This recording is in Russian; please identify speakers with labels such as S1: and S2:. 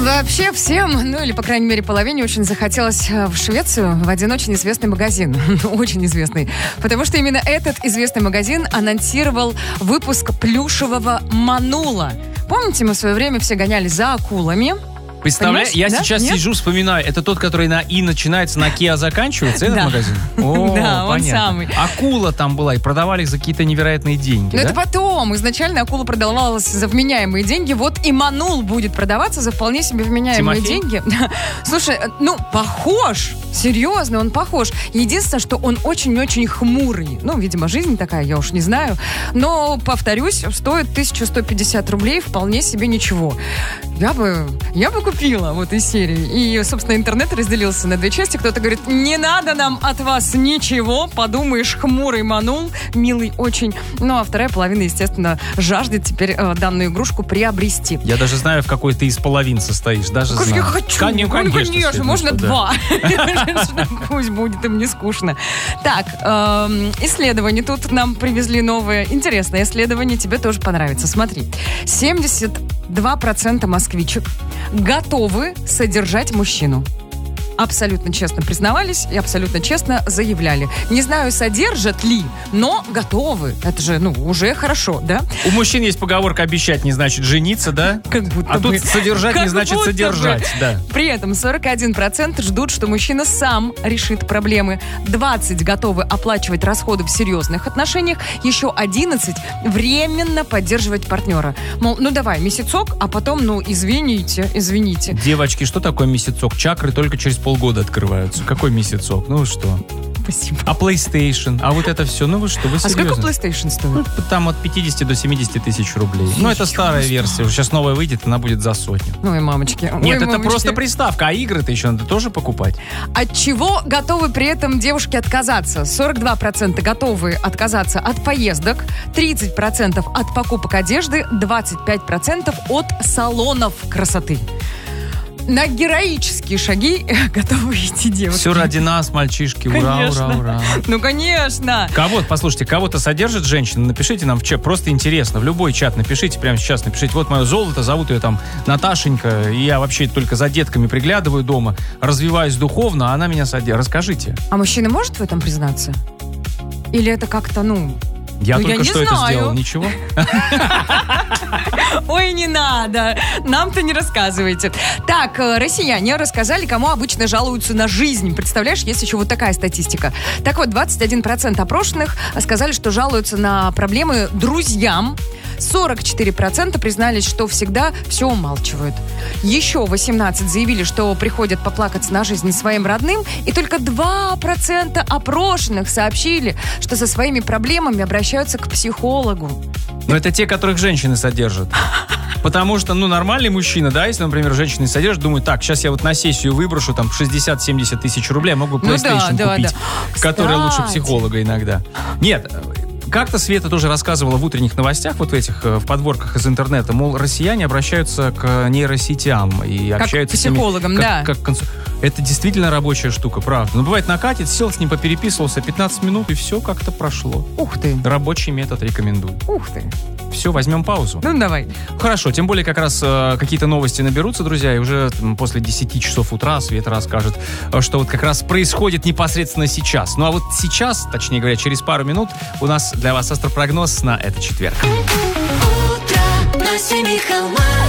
S1: Вообще всем, ну или, по крайней мере, половине очень захотелось в Швецию в один очень известный магазин. Очень известный. Потому что именно этот известный магазин анонсировал выпуск плюшевого манула. Помните, мы в свое время все гонялись за акулами?
S2: Представляешь, я сейчас сижу, вспоминаю, это тот, который на «и» начинается, на «ке» заканчивается, этот магазин? О,
S1: да, он
S2: понятно.
S1: самый.
S2: Акула там была, и продавали их за какие-то невероятные деньги,
S1: Но
S2: да?
S1: это потом. Изначально акула продавалась за вменяемые деньги. Вот и манул будет продаваться за вполне себе вменяемые деньги. Слушай, ну, похож. Серьезно, он похож. Единственное, что он очень-очень хмурый. Ну, видимо, жизнь такая, я уж не знаю. Но, повторюсь, стоит 1150 рублей, вполне себе ничего. Я бы купила вот из серии. И, собственно, интернет разделился на две части. Кто-то говорит, не надо нам от вас ничего. Подумаешь, хмурый манул, милый очень. Ну, а вторая половина, естественно, жаждет теперь данную игрушку приобрести.
S2: Я даже знаю, в какой ты из половин состоишь. Даже знаю.
S1: Я хочу. Конечно, можно два. Пусть будет, им не скучно. Так, исследование. Тут нам привезли новое интересное исследование. Тебе тоже понравится. Смотри. 72% москвичек готовы содержать мужчину. Абсолютно честно признавались и абсолютно честно заявляли. Не знаю, содержат ли, но готовы. Это же, уже хорошо, да?
S2: У мужчин есть поговорка «обещать не значит жениться», да?
S1: Как будто
S2: а
S1: бы.
S2: тут «содержать не значит содержать», да.
S1: При этом 41% ждут, что мужчина сам решит проблемы. 20% готовы оплачивать расходы в серьезных отношениях. Еще 11% временно поддерживать партнера. Мол, давай, месяцок, а потом, извините.
S2: Девочки, что такое месяцок? Чакры только через полгода открываются. Какой месяцок? Ну вы что?
S1: Спасибо.
S2: А PlayStation? А вот это все? Ну вы что? Вы серьезно?
S1: А сколько PlayStation стоит?
S2: Там от 50 до 70 тысяч рублей. Это старая версия. Сейчас новая выйдет, она будет за 100.
S1: Ой, мамочки.
S2: Нет, это просто приставка. А игры-то еще надо тоже покупать.
S1: От чего готовы при этом девушки отказаться? 42% готовы отказаться от поездок, 30% от покупок одежды, 25% от салонов красоты. На героические шаги готовы идти девушки.
S2: Все ради нас, мальчишки.
S1: Конечно.
S2: Ура.
S1: Ну, конечно.
S2: Послушайте, кого-то содержит женщина, напишите нам в чат, просто интересно, в любой чат напишите, прямо сейчас напишите, вот мое золото, зовут ее там Наташенька, и я вообще только за детками приглядываю дома, развиваюсь духовно, а она меня содержит. Расскажите.
S1: А мужчина может в этом признаться? Или это как-то,
S2: Я только
S1: я
S2: что
S1: не
S2: это
S1: знаю.
S2: сделал, ничего?
S1: Ой, не надо, нам-то не рассказывайте. Так, россияне рассказали, кому обычно жалуются на жизнь. Представляешь, есть еще вот такая статистика. Так вот, 21% опрошенных сказали, что жалуются на проблемы друзьям. 44% признались, что всегда все умалчивают. Еще 18% заявили, что приходят поплакаться на жизнь своим родным. И только 2% опрошенных сообщили, что со своими проблемами обращаются к психологу.
S2: Но это те, которых женщины содержат. Потому что, нормальный мужчина, да, если, например, женщины содержат, думают, так, сейчас я вот на сессию выброшу там 60-70 тысяч рублей, могу PlayStation купить, который лучше психолога иногда. Нет, как-то Света тоже рассказывала в утренних новостях, вот в подборках из интернета, мол, россияне обращаются к нейросетям и общаются
S1: с психологом, да.
S2: Это действительно рабочая штука, правда. Но бывает, накатит, сел с ним, попереписывался 15 минут, и все как-то прошло.
S1: Ух ты.
S2: Рабочий метод рекомендую.
S1: Ух ты.
S2: Все, возьмем паузу.
S1: Давай.
S2: Хорошо, тем более как раз какие-то новости наберутся, друзья, и уже после 10 часов утра Света расскажет, что вот как раз происходит непосредственно сейчас. Ну а вот сейчас, точнее говоря, через пару минут у нас для вас астропрогноз на этот четверг.
S3: Утро на семи холмах.